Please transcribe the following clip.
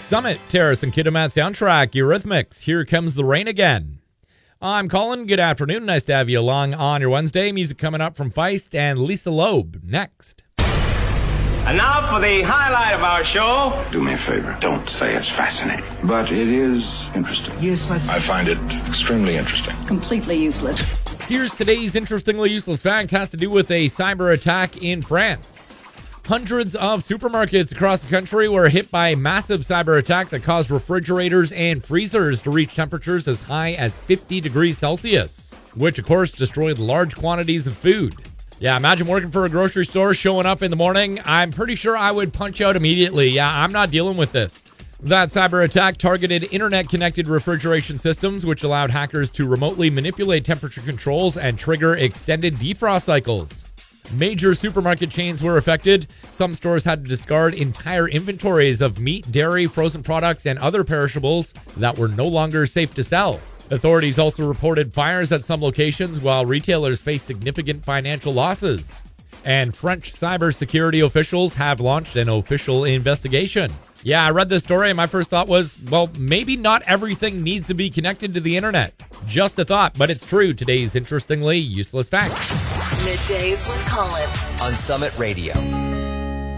Summit, Terrace and Kiddermat soundtrack, Eurythmics, Here Comes the Rain Again. I'm Colin. Good afternoon. Nice to have you along on your Wednesday. Music coming up from Feist and Lisa Loeb next. And now for the highlight of our show. Do me a favor. Don't say it's fascinating. But it is interesting. Useless. I find it extremely interesting. Completely useless. Here's today's interestingly useless fact. It has to do with a cyber attack in France. Hundreds of supermarkets across the country were hit by a massive cyber attack that caused refrigerators and freezers to reach temperatures as high as 50 degrees Celsius, which of course destroyed large quantities of food. Yeah, imagine working for a grocery store, showing up in the morning. I'm pretty sure I would punch out immediately. Yeah, I'm not dealing with this. That cyber attack targeted internet-connected refrigeration systems, which allowed hackers to remotely manipulate temperature controls and trigger extended defrost cycles. Major supermarket chains were affected. Some stores had to discard entire inventories of meat, dairy, frozen products, and other perishables that were no longer safe to sell. Authorities also reported fires at some locations, while retailers faced significant financial losses. And French cybersecurity officials have launched an official investigation. Yeah, I read this story and my first thought was, well, maybe not everything needs to be connected to the internet. Just a thought, but it's true. Today's interestingly useless fact. Middays with Colin on Summit Radio.